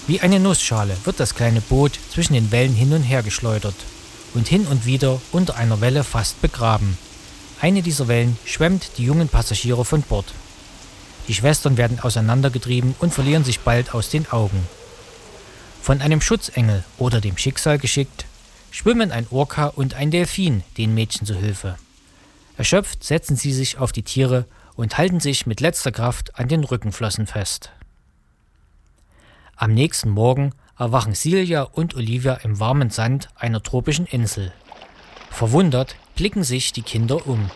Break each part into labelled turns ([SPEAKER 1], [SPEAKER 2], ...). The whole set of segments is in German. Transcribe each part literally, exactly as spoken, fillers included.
[SPEAKER 1] Wie eine Nussschale wird das kleine Boot zwischen den Wellen hin und her geschleudert und hin und wieder unter einer Welle fast begraben. Eine dieser Wellen schwemmt die jungen Passagiere von Bord. Die Schwestern werden auseinandergetrieben und verlieren sich bald aus den Augen. Von einem Schutzengel oder dem Schicksal geschickt, schwimmen ein Orca und ein Delfin den Mädchen zu Hilfe. Erschöpft setzen sie sich auf die Tiere und halten sich mit letzter Kraft an den Rückenflossen fest. Am nächsten Morgen erwachen Silja und Olivia im warmen Sand einer tropischen Insel. Verwundert blicken sich die Kinder um.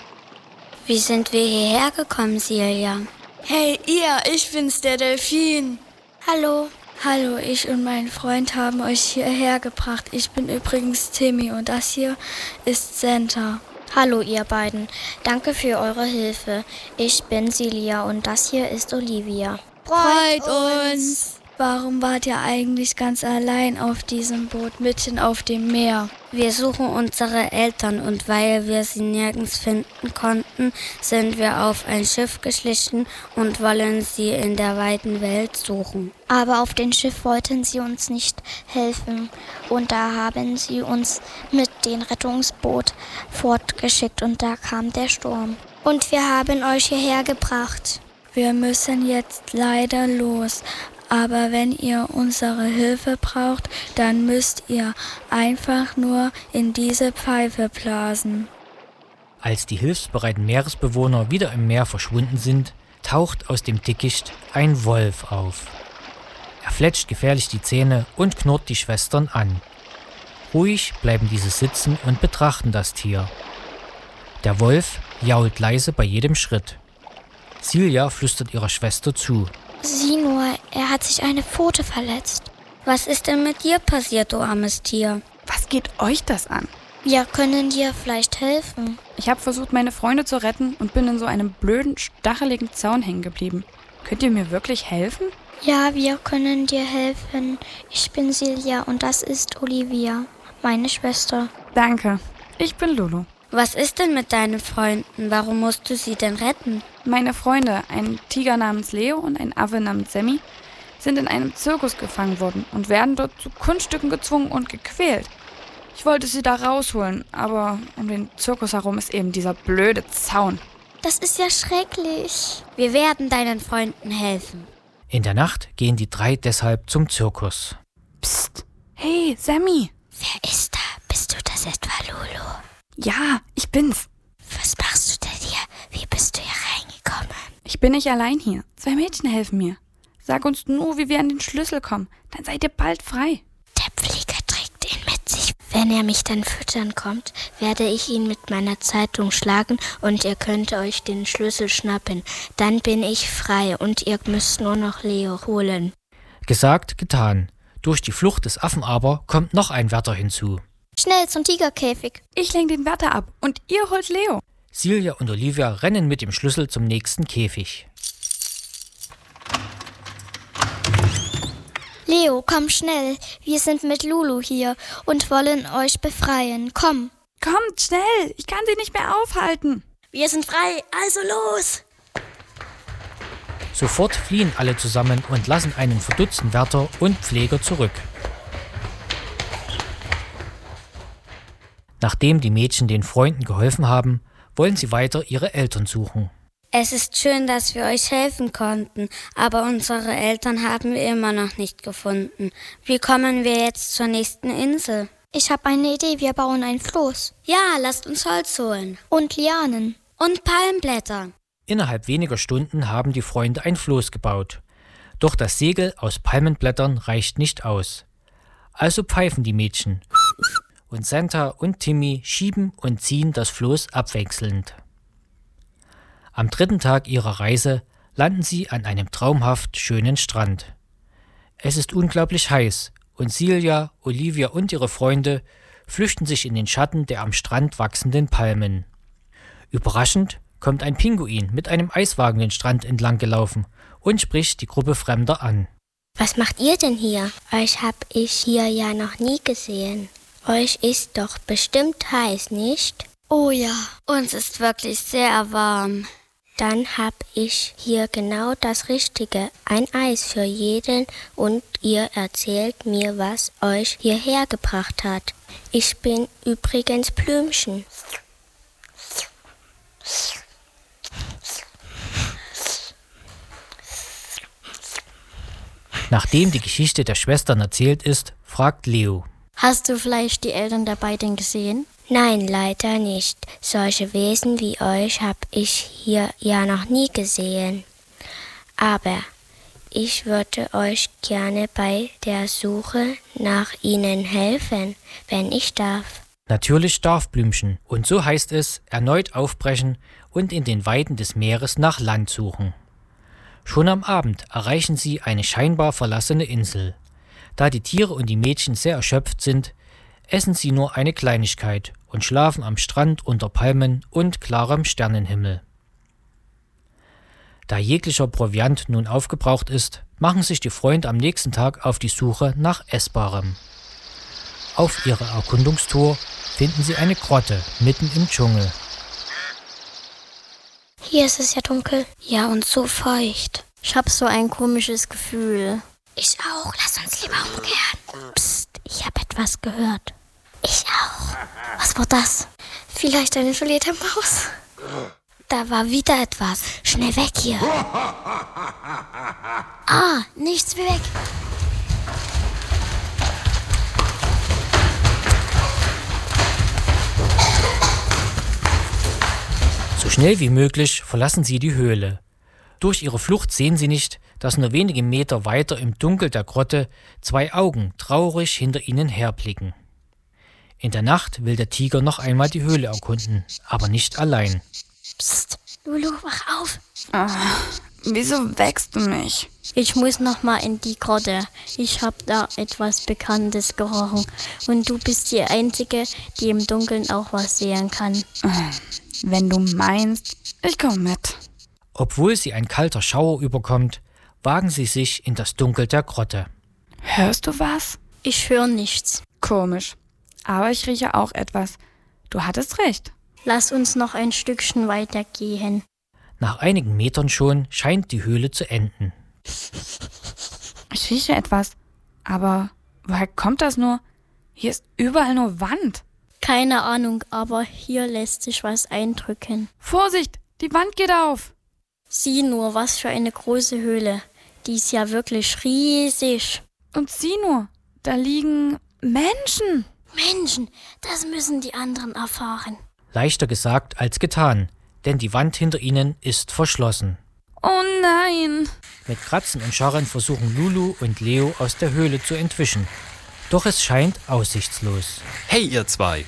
[SPEAKER 2] Wie sind wir hierher gekommen, Silja?
[SPEAKER 3] Hey ihr, ich bin's, der Delfin.
[SPEAKER 2] Hallo.
[SPEAKER 3] Hallo, ich und mein Freund haben euch hierher gebracht. Ich bin übrigens Timmy und das hier ist Santa.
[SPEAKER 2] Hallo ihr beiden, danke für eure Hilfe. Ich bin Silja und das hier ist Olivia.
[SPEAKER 3] Freut uns! Warum wart ihr eigentlich ganz allein auf diesem Boot mitten auf dem Meer?
[SPEAKER 2] Wir suchen unsere Eltern und weil wir sie nirgends finden konnten, sind wir auf ein Schiff geschlichen und wollen sie in der weiten Welt suchen.
[SPEAKER 4] Aber auf dem Schiff wollten sie uns nicht helfen und da haben sie uns mit dem Rettungsboot fortgeschickt und da kam der Sturm. Und wir haben euch hierher gebracht.
[SPEAKER 3] Wir müssen jetzt leider los. Aber wenn ihr unsere Hilfe braucht, dann müsst ihr einfach nur in diese Pfeife blasen.
[SPEAKER 1] Als die hilfsbereiten Meeresbewohner wieder im Meer verschwunden sind, taucht aus dem Dickicht ein Wolf auf. Er fletscht gefährlich die Zähne und knurrt die Schwestern an. Ruhig bleiben diese sitzen und betrachten das Tier. Der Wolf jault leise bei jedem Schritt. Silja flüstert ihrer Schwester zu.
[SPEAKER 4] Sieh nur, er hat sich eine Pfote verletzt.
[SPEAKER 2] Was ist denn mit dir passiert, du armes Tier?
[SPEAKER 5] Was geht euch das an?
[SPEAKER 4] Wir können dir vielleicht helfen.
[SPEAKER 5] Ich habe versucht, meine Freunde zu retten und bin in so einem blöden, stacheligen Zaun hängen geblieben. Könnt ihr mir wirklich helfen?
[SPEAKER 4] Ja, wir können dir helfen. Ich bin Silja und das ist Olivia, meine Schwester.
[SPEAKER 5] Danke, ich bin Lulu.
[SPEAKER 2] Was ist denn mit deinen Freunden? Warum musst du sie denn retten?
[SPEAKER 5] Meine Freunde, ein Tiger namens Leo und ein Affe namens Sammy, sind in einem Zirkus gefangen worden und werden dort zu Kunststücken gezwungen und gequält. Ich wollte sie da rausholen, aber um den Zirkus herum ist eben dieser blöde Zaun.
[SPEAKER 4] Das ist ja schrecklich.
[SPEAKER 2] Wir werden deinen Freunden helfen.
[SPEAKER 1] In der Nacht gehen die drei deshalb zum Zirkus.
[SPEAKER 5] Psst, hey Sammy.
[SPEAKER 4] Wer ist da? Bist du das etwa, Lulu?
[SPEAKER 5] Ja, ich bin's.
[SPEAKER 4] Was machst du denn hier? Wie bist du hier reingekommen?
[SPEAKER 5] Ich bin nicht allein hier. Zwei Mädchen helfen mir. Sag uns nur, wie wir an den Schlüssel kommen. Dann seid ihr bald frei.
[SPEAKER 4] Der Pfleger trägt ihn mit sich. Wenn er mich dann füttern kommt, werde ich ihn mit meiner Zeitung schlagen und ihr könnt euch den Schlüssel schnappen. Dann bin ich frei und ihr müsst nur noch Leo holen.
[SPEAKER 1] Gesagt, getan. Durch die Flucht des Affen aber kommt noch ein Wärter hinzu.
[SPEAKER 4] Schnell zum Tigerkäfig.
[SPEAKER 5] Ich lenke den Wärter ab und ihr holt Leo.
[SPEAKER 1] Silja und Olivia rennen mit dem Schlüssel zum nächsten Käfig.
[SPEAKER 4] Leo, komm schnell. Wir sind mit Lulu hier und wollen euch befreien. Komm.
[SPEAKER 5] Kommt schnell, ich kann sie nicht mehr aufhalten.
[SPEAKER 2] Wir sind frei, also los.
[SPEAKER 1] Sofort fliehen alle zusammen und lassen einen verdutzten Wärter und Pfleger zurück. Nachdem die Mädchen den Freunden geholfen haben, wollen sie weiter ihre Eltern suchen.
[SPEAKER 2] Es ist schön, dass wir euch helfen konnten, aber unsere Eltern haben wir immer noch nicht gefunden. Wie kommen wir jetzt zur nächsten Insel?
[SPEAKER 4] Ich habe eine Idee, wir bauen ein Floß.
[SPEAKER 2] Ja, lasst uns Holz holen.
[SPEAKER 4] Und Lianen.
[SPEAKER 2] Und Palmblätter.
[SPEAKER 1] Innerhalb weniger Stunden haben die Freunde ein Floß gebaut. Doch das Segel aus Palmenblättern reicht nicht aus. Also pfeifen die Mädchen. Und Santa und Timmy schieben und ziehen das Floß abwechselnd. Am dritten Tag ihrer Reise landen sie an einem traumhaft schönen Strand. Es ist unglaublich heiß und Silja, Olivia und ihre Freunde flüchten sich in den Schatten der am Strand wachsenden Palmen. Überraschend kommt ein Pinguin mit einem Eiswagen den Strand entlang gelaufen und spricht die Gruppe Fremder an.
[SPEAKER 4] Was macht ihr denn hier? Euch hab ich hier ja noch nie gesehen. Euch ist doch bestimmt heiß, nicht?
[SPEAKER 2] Oh ja, uns ist wirklich sehr warm.
[SPEAKER 4] Dann hab ich hier genau das Richtige, ein Eis für jeden und ihr erzählt mir, was euch hierher gebracht hat. Ich bin übrigens Blümchen.
[SPEAKER 1] Nachdem die Geschichte der Schwestern erzählt ist, fragt Leo:
[SPEAKER 3] Hast du vielleicht die Eltern der beiden gesehen?
[SPEAKER 4] Nein, leider nicht. Solche Wesen wie euch habe ich hier ja noch nie gesehen. Aber ich würde euch gerne bei der Suche nach ihnen helfen, wenn ich darf.
[SPEAKER 1] Natürlich darf Blümchen, und so heißt es, erneut aufbrechen und in den Weiden des Meeres nach Land suchen. Schon am Abend erreichen sie eine scheinbar verlassene Insel. Da die Tiere und die Mädchen sehr erschöpft sind, essen sie nur eine Kleinigkeit und schlafen am Strand unter Palmen und klarem Sternenhimmel. Da jeglicher Proviant nun aufgebraucht ist, machen sich die Freunde am nächsten Tag auf die Suche nach Essbarem. Auf ihrer Erkundungstour finden sie eine Grotte mitten im Dschungel.
[SPEAKER 4] Hier ist es ja dunkel.
[SPEAKER 2] Ja, und so feucht.
[SPEAKER 3] Ich hab so ein komisches Gefühl.
[SPEAKER 2] Ich auch. Lass uns lieber umkehren.
[SPEAKER 4] Psst, ich habe etwas gehört.
[SPEAKER 2] Ich auch.
[SPEAKER 3] Was war das?
[SPEAKER 2] Vielleicht eine Juliette Maus. Da war wieder etwas.
[SPEAKER 4] Schnell weg hier.
[SPEAKER 2] Ah, nichts wie weg.
[SPEAKER 1] So schnell wie möglich verlassen sie die Höhle. Durch ihre Flucht sehen sie nicht, dass nur wenige Meter weiter im Dunkel der Grotte zwei Augen traurig hinter ihnen herblicken. In der Nacht will der Tiger noch einmal die Höhle erkunden, aber nicht allein.
[SPEAKER 2] Psst, Lulu, wach auf.
[SPEAKER 5] Ah, wieso wächst du mich?
[SPEAKER 3] Ich muss noch mal in die Grotte. Ich hab da etwas Bekanntes gerochen. Und du bist die Einzige, die im Dunkeln auch was sehen kann.
[SPEAKER 5] Wenn du meinst, ich komm mit.
[SPEAKER 1] Obwohl sie ein kalter Schauer überkommt, wagen sie sich in das Dunkel der Grotte.
[SPEAKER 5] Hörst du was?
[SPEAKER 3] Ich höre nichts.
[SPEAKER 5] Komisch. Aber ich rieche auch etwas. Du hattest recht.
[SPEAKER 3] Lass uns noch ein Stückchen weiter gehen.
[SPEAKER 1] Nach einigen Metern schon scheint die Höhle zu enden.
[SPEAKER 5] Ich rieche etwas. Aber woher kommt das nur? Hier ist überall nur Wand.
[SPEAKER 3] Keine Ahnung, aber hier lässt sich was eindrücken.
[SPEAKER 5] Vorsicht, die Wand geht auf.
[SPEAKER 3] Sieh nur, was für eine große Höhle. Die ist ja wirklich riesig.
[SPEAKER 5] Und sieh nur, da liegen Menschen.
[SPEAKER 2] Menschen, das müssen die anderen erfahren.
[SPEAKER 1] Leichter gesagt als getan, denn die Wand hinter ihnen ist verschlossen.
[SPEAKER 5] Oh nein.
[SPEAKER 1] Mit Kratzen und Scharren versuchen Lulu und Leo aus der Höhle zu entwischen. Doch es scheint aussichtslos.
[SPEAKER 6] Hey, ihr zwei!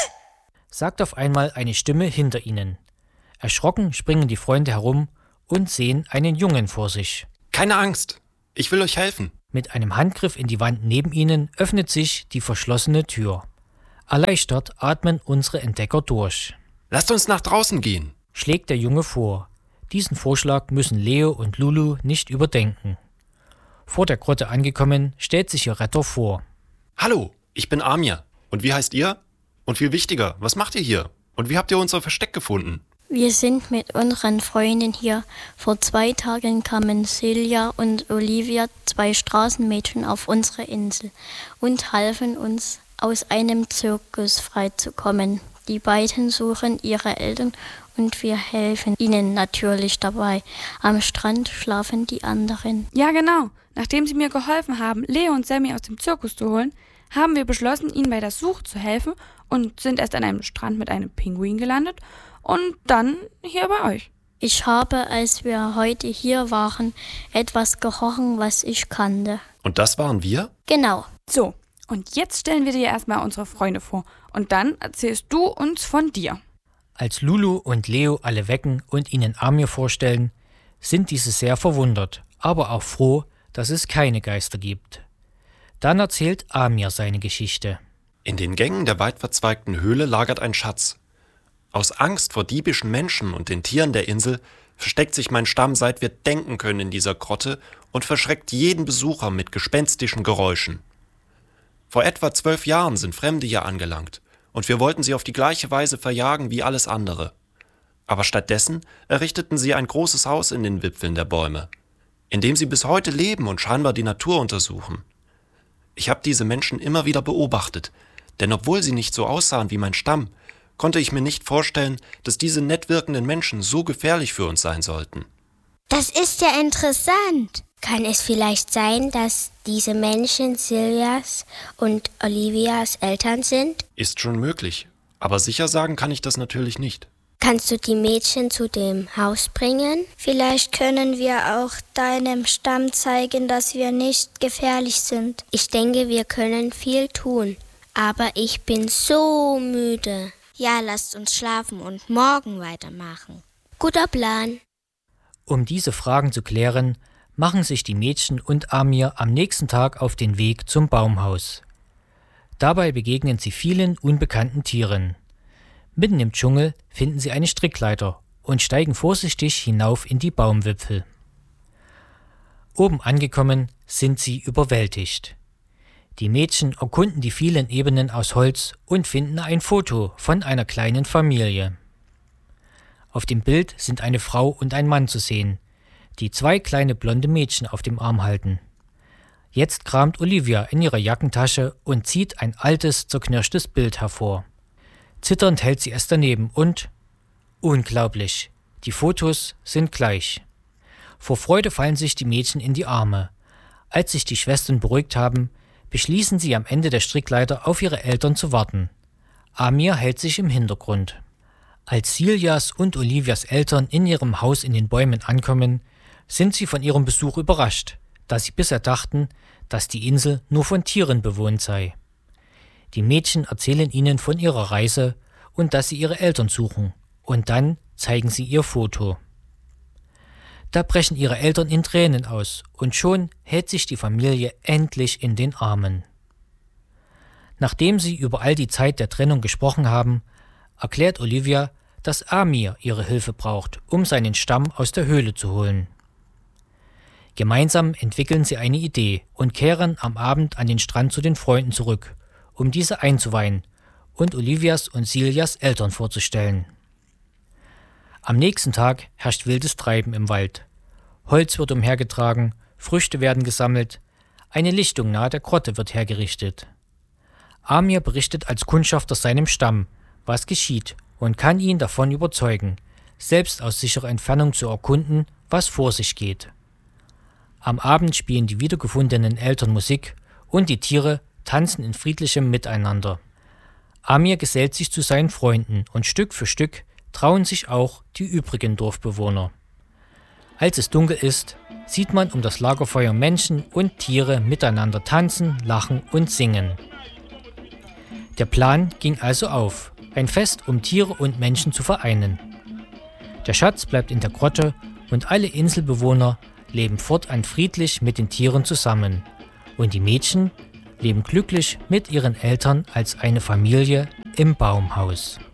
[SPEAKER 1] Sagt auf einmal eine Stimme hinter ihnen. Erschrocken springen die Freunde herum und sehen einen Jungen vor sich.
[SPEAKER 6] Keine Angst, ich will euch helfen.
[SPEAKER 1] Mit einem Handgriff in die Wand neben ihnen öffnet sich die verschlossene Tür. Erleichtert atmen unsere Entdecker durch.
[SPEAKER 6] Lasst uns nach draußen gehen,
[SPEAKER 1] schlägt der Junge vor. Diesen Vorschlag müssen Leo und Lulu nicht überdenken. Vor der Grotte angekommen, stellt sich ihr Retter vor.
[SPEAKER 6] Hallo, ich bin Amir. Und wie heißt ihr? Und viel wichtiger, was macht ihr hier? Und wie habt ihr unser Versteck gefunden?
[SPEAKER 3] Wir sind mit unseren Freunden hier. Vor zwei Tagen kamen Silja und Olivia, zwei Straßenmädchen, auf unsere Insel und halfen uns, aus einem Zirkus freizukommen. Die beiden suchen ihre Eltern und wir helfen ihnen natürlich dabei. Am Strand schlafen die anderen.
[SPEAKER 5] Ja, genau. Nachdem sie mir geholfen haben, Leo und Sammy aus dem Zirkus zu holen, haben wir beschlossen, ihnen bei der Suche zu helfen und sind erst an einem Strand mit einem Pinguin gelandet und dann hier bei euch.
[SPEAKER 3] Ich habe, als wir heute hier waren, etwas gerochen, was ich kannte.
[SPEAKER 6] Und das waren wir?
[SPEAKER 3] Genau.
[SPEAKER 5] So, und jetzt stellen wir dir erstmal unsere Freunde vor und dann erzählst du uns von dir.
[SPEAKER 1] Als Lulu und Leo alle wecken und ihnen Amir vorstellen, sind diese sehr verwundert, aber auch froh, dass es keine Geister gibt. Dann erzählt Amir seine Geschichte.
[SPEAKER 6] In den Gängen der weitverzweigten Höhle lagert ein Schatz. Aus Angst vor diebischen Menschen und den Tieren der Insel versteckt sich mein Stamm, seit wir denken können, in dieser Grotte und verschreckt jeden Besucher mit gespenstischen Geräuschen. Vor etwa zwölf Jahren sind Fremde hier angelangt und wir wollten sie auf die gleiche Weise verjagen wie alles andere. Aber stattdessen errichteten sie ein großes Haus in den Wipfeln der Bäume, in dem sie bis heute leben und scheinbar die Natur untersuchen. Ich habe diese Menschen immer wieder beobachtet, denn obwohl sie nicht so aussahen wie mein Stamm, konnte ich mir nicht vorstellen, dass diese nett wirkenden Menschen so gefährlich für uns sein sollten.
[SPEAKER 4] Das ist ja interessant. Kann es vielleicht sein, dass diese Menschen Siljas und Olivias Eltern sind?
[SPEAKER 6] Ist schon möglich, aber sicher sagen kann ich das natürlich nicht.
[SPEAKER 4] Kannst du die Mädchen zu dem Haus bringen?
[SPEAKER 7] Vielleicht können wir auch deinem Stamm zeigen, dass wir nicht gefährlich sind.
[SPEAKER 4] Ich denke, wir können viel tun, aber ich bin so müde. Ja, lasst uns schlafen und morgen weitermachen. Guter Plan.
[SPEAKER 1] Um diese Fragen zu klären, machen sich die Mädchen und Amir am nächsten Tag auf den Weg zum Baumhaus. Dabei begegnen sie vielen unbekannten Tieren. Mitten im Dschungel finden sie eine Strickleiter und steigen vorsichtig hinauf in die Baumwipfel. Oben angekommen sind sie überwältigt. Die Mädchen erkunden die vielen Ebenen aus Holz und finden ein Foto von einer kleinen Familie. Auf dem Bild sind eine Frau und ein Mann zu sehen, die zwei kleine blonde Mädchen auf dem Arm halten. Jetzt kramt Olivia in ihrer Jackentasche und zieht ein altes, zerknirschtes Bild hervor. Zitternd hält sie es daneben und, unglaublich, die Fotos sind gleich. Vor Freude fallen sich die Mädchen in die Arme. Als sich die Schwestern beruhigt haben, beschließen sie am Ende der Strickleiter auf ihre Eltern zu warten. Amir hält sich im Hintergrund. Als Siljas und Olivias Eltern in ihrem Haus in den Bäumen ankommen, sind sie von ihrem Besuch überrascht, da sie bisher dachten, dass die Insel nur von Tieren bewohnt sei. Die Mädchen erzählen ihnen von ihrer Reise und dass sie ihre Eltern suchen, und dann zeigen sie ihr Foto. Da brechen ihre Eltern in Tränen aus und schon hält sich die Familie endlich in den Armen. Nachdem sie über all die Zeit der Trennung gesprochen haben, erklärt Olivia, dass Amir ihre Hilfe braucht, um seinen Stamm aus der Höhle zu holen. Gemeinsam entwickeln sie eine Idee und kehren am Abend an den Strand zu den Freunden zurück, um diese einzuweihen und Olivias und Siljas Eltern vorzustellen. Am nächsten Tag herrscht wildes Treiben im Wald. Holz wird umhergetragen, Früchte werden gesammelt, eine Lichtung nahe der Grotte wird hergerichtet. Amir berichtet als Kundschafter seinem Stamm, was geschieht, und kann ihn davon überzeugen, selbst aus sicherer Entfernung zu erkunden, was vor sich geht. Am Abend spielen die wiedergefundenen Eltern Musik und die Tiere tanzen in friedlichem Miteinander. Amir gesellt sich zu seinen Freunden und Stück für Stück trauen sich auch die übrigen Dorfbewohner. Als es dunkel ist, sieht man um das Lagerfeuer Menschen und Tiere miteinander tanzen, lachen und singen. Der Plan ging also auf, ein Fest, um Tiere und Menschen zu vereinen. Der Schatz bleibt in der Grotte und alle Inselbewohner leben fortan friedlich mit den Tieren zusammen. Und die Mädchen leben glücklich mit ihren Eltern als eine Familie im Baumhaus.